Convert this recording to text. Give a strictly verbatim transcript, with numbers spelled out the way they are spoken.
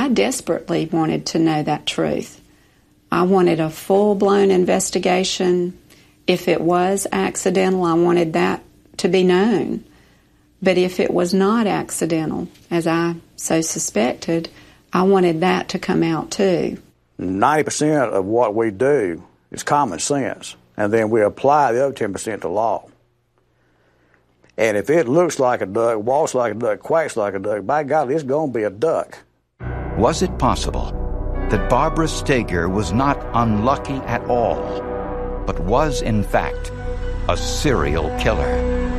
I desperately wanted to know that truth. I wanted a full-blown investigation. If it was accidental, I wanted that to be known. But if it was not accidental, as I so suspected, I wanted that to come out too. ninety percent of what we do is common sense, and then we apply the other ten percent to law. And if it looks like a duck, walks like a duck, quacks like a duck, by God, it's going to be a duck. Was it possible that Barbara Steger was not unlucky at all, but was in fact a serial killer?